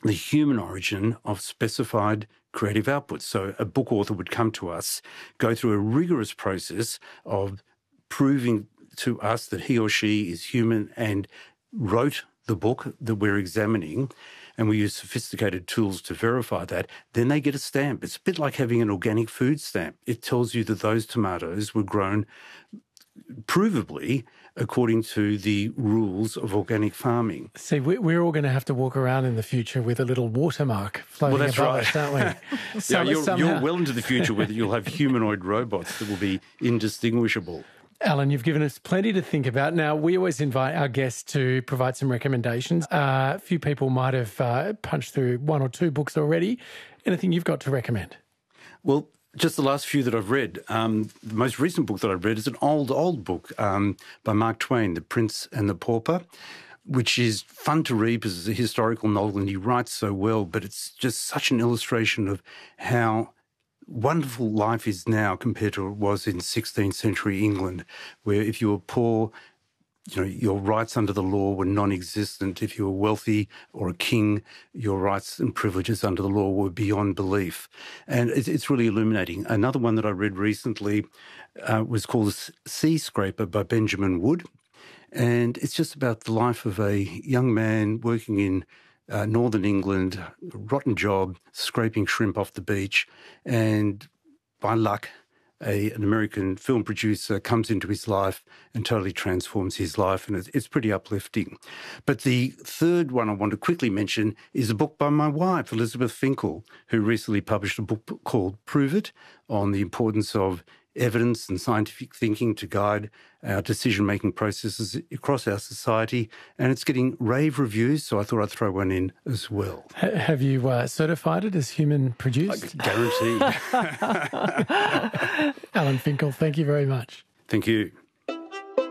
the human origin of specified creative outputs. So a book author would come to us, go through a rigorous process of proving to us that he or she is human and wrote the book that we're examining, and we use sophisticated tools to verify that. Then they get a stamp. It's a bit like having an organic food stamp. It tells you that those tomatoes were grown provably according to the rules of organic farming. See, we're all going to have to walk around in the future with a little watermark floating above us, aren't we? You're well into the future where you'll have humanoid robots that will be indistinguishable. Alan, you've given us plenty to think about. Now, we always invite our guests to provide some recommendations. A few people might have punched through one or two books already. Anything you've got to recommend? Well, just the last few that I've read. The most recent book that I've read is an old book by Mark Twain, The Prince and the Pauper, which is fun to read because it's a historical novel and he writes so well, but it's just such an illustration of how wonderful life is now compared to what it was in 16th century England, where if you were poor, your rights under the law were non-existent. If you were wealthy or a king, your rights and privileges under the law were beyond belief. And it's really illuminating. Another one that I read recently was called Sea Scraper by Benjamin Wood. And it's just about the life of a young man working in northern England, a rotten job, scraping shrimp off the beach. And by luck, an American film producer comes into his life and totally transforms his life, and it's pretty uplifting. But the third one I want to quickly mention is a book by my wife, Elizabeth Finkel, who recently published a book called Prove It, on the importance of evidence and scientific thinking to guide our decision-making processes across our society. And it's getting rave reviews, so I thought I'd throw one in as well. Have you certified it as human-produced? Guaranteed. Alan Finkel, thank you very much. Thank you.